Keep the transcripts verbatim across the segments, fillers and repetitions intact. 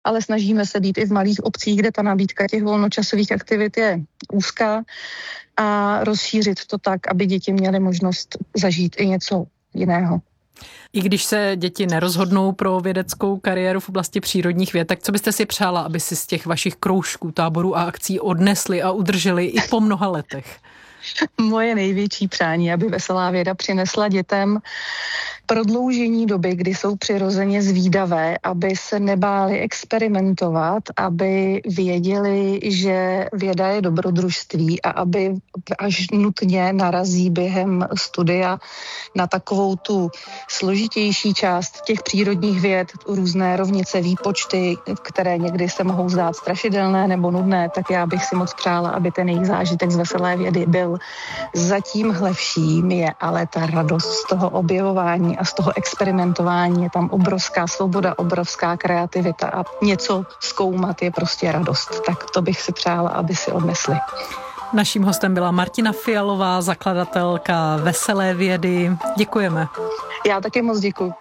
ale snažíme se být i v malých obcích, kde ta nabídka těch volnočasových aktivit je úzká a rozšířit to tak, aby děti měly možnost zažít i něco jiného. I když se děti nerozhodnou pro vědeckou kariéru v oblasti přírodních věd, tak co byste si přála, aby si z těch vašich kroužků, táborů a akcí odnesli a udrželi i po mnoha letech? Moje největší přání, aby veselá věda přinesla dětem prodloužení doby, kdy jsou přirozeně zvídavé, aby se nebáli experimentovat, aby věděli, že věda je dobrodružství a aby až nutně narazí během studia na takovou tu složitější část těch přírodních věd, různé rovnice, výpočty, které někdy se mohou zdát strašidelné nebo nudné, tak já bych si moc přála, aby ten jejich zážitek z veselé vědy byl. Za tímhle vším je ale ta radost z toho objevování a z toho experimentování. Je tam obrovská svoboda, obrovská kreativita a něco zkoumat je prostě radost. Tak to bych si přála, aby si odnesli. Naším hostem byla Martina Fialová, zakladatelka Veselé vědy. Děkujeme. Já taky moc děkuji.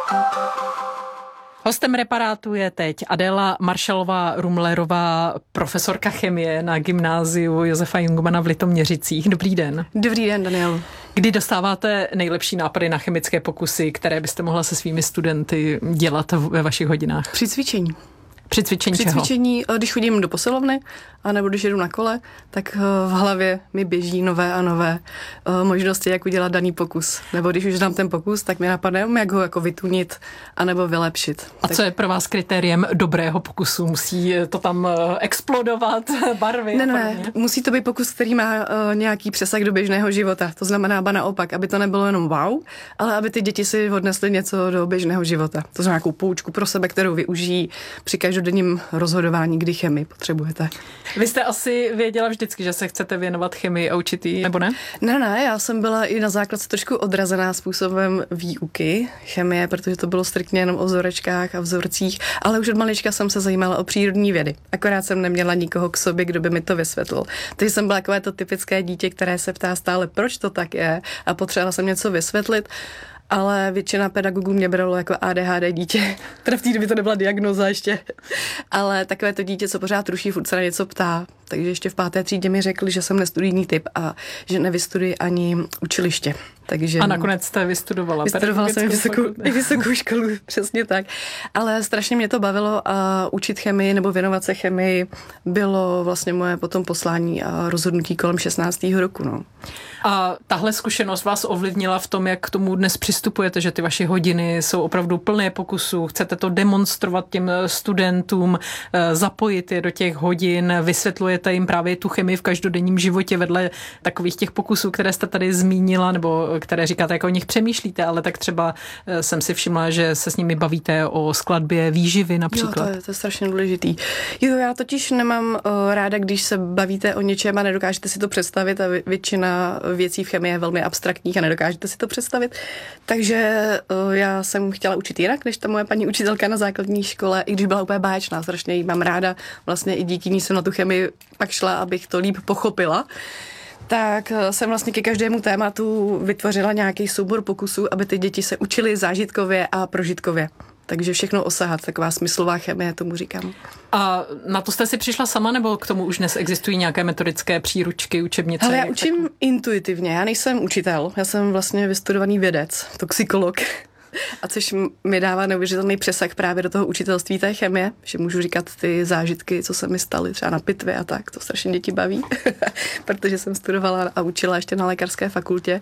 Hostem Reparátu je teď Adéla Maršalová-Rumlerová, profesorka chemie na gymnáziu Josefa Jungmanna v Litoměřicích. Dobrý den. Dobrý den, Daniel. Kdy dostáváte nejlepší nápady na chemické pokusy, které byste mohla se svými studenty dělat ve vašich hodinách? Při cvičení. Při cvičení Při čeho? cvičení, když chodím do posilovny, anebo když jedu na kole, tak v hlavě mi běží nové a nové možnosti, jak udělat daný pokus. Nebo když už dám ten pokus, tak mi napadne, jak ho jako vytunit, anebo vylepšit. A tak... co je pro vás kritériem dobrého pokusu? Musí to tam explodovat, barvy? Ne, ne, musí to být pokus, který má uh, nějaký přesah do běžného života. To znamená ba naopak, aby to nebylo jenom wow, ale aby ty děti si odnesly něco do běžného života. To znamená nějakou poučku pro sebe, kterou využijí při každodenním rozhodování, kdy chemii potřebujete. Vy jste asi věděla vždycky, že se chcete věnovat chemii a učitý, nebo ne? Ne, ne, já jsem byla i na základce trošku odrazená způsobem výuky chemie, protože to bylo striktně jenom o vzorečkách a vzorcích, ale už od malička jsem se zajímala o přírodní vědy. Akorát jsem neměla nikoho k sobě, kdo by mi to vysvětlil. Takže jsem byla takové to typické dítě, které se ptá stále, proč to tak je, a potřebovala jsem něco vysvětlit. Ale většina pedagogů mě bralo jako A D H D dítě. Teda v té době to nebyla diagnóza ještě. Ale takové to dítě, co pořád ruší, furt se na něco ptá. Takže ještě v páté třídě mi řekli, že jsem nestudijní typ a že nevystuduji ani učiliště. Takže... A nakonec jste vystudovala. Vystudovala jsem vysokou, vysokou školu, přesně tak. Ale strašně mě to bavilo a učit chemii nebo věnovat se chemii bylo vlastně moje potom poslání a rozhodnutí kolem šestnáctého roku. No. A tahle zkušenost vás ovlivnila v tom, jak k tomu dnes přistupujete, že ty vaše hodiny jsou opravdu plné pokusů, chcete to demonstrovat těm studentům, zapojit je do těch hodin, vysvětlujete jim právě tu chemii v každodenním životě vedle takových těch pokusů, které jste tady zmínila, nebo které říkáte, jak o nich přemýšlíte, ale tak třeba jsem si všimla, že se s nimi bavíte o skladbě výživy například. Jo, to je, to je strašně důležitý. Jo, já totiž nemám uh, ráda, když se bavíte o něčem a nedokážete si to představit a většina věcí v chemii je velmi abstraktních a nedokážete si to představit. Takže uh, já jsem chtěla učit jinak, než ta moje paní učitelka na základní škole, i když byla úplně báječná, strašně jí mám ráda, vlastně i díky ní jsem na tu chemii pak šla, abych to líp pochopila. Tak jsem vlastně ke každému tématu vytvořila nějaký soubor pokusů, aby ty děti se učily zážitkově a prožitkově. Takže všechno osahat, taková smyslová chemie, tomu říkám. A na to jste si přišla sama, nebo k tomu už dnes existují nějaké metodické příručky, učebnice? Ale já učím tak... intuitivně, já nejsem učitel, já jsem vlastně vystudovaný vědec, toxikolog. A což mi dává neuvěřitelný přesah právě do toho učitelství té chemie, že můžu říkat ty zážitky, co se mi staly třeba na pitvě a tak, to strašně děti baví, protože jsem studovala a učila ještě na lékařské fakultě.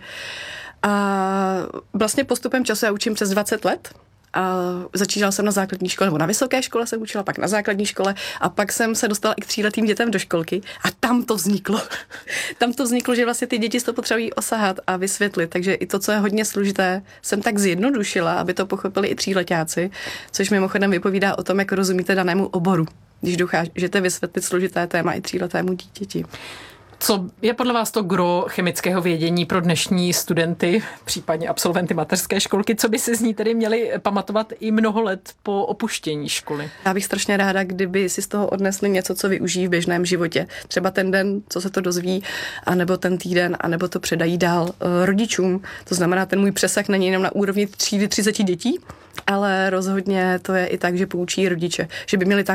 A vlastně postupem času já učím přes dvacet let. A začínala jsem na základní škole, nebo na vysoké škole jsem učila, pak na základní škole a pak jsem se dostala i k tříletým dětem do školky a tam to vzniklo. Tam to vzniklo, že vlastně ty děti to potřebují osahat a vysvětlit, takže i to, co je hodně složité, jsem tak zjednodušila, aby to pochopili i tříletáci, což mimochodem vypovídá o tom, jak rozumíte danému oboru, když dokážete vysvětlit složité téma i tříletému dítěti. Co je podle vás to gro chemického vědění pro dnešní studenty, případně absolventy mateřské školky? Co by si z ní tedy měli pamatovat i mnoho let po opuštění školy? Já bych strašně ráda, kdyby si z toho odnesli něco, co využijí v běžném životě. Třeba ten den, co se to dozví, anebo ten týden, anebo to předají dál rodičům. To znamená, ten můj přesah není jenom na úrovni třídy třicet dětí, ale rozhodně to je i tak, že poučí rodiče, že by měli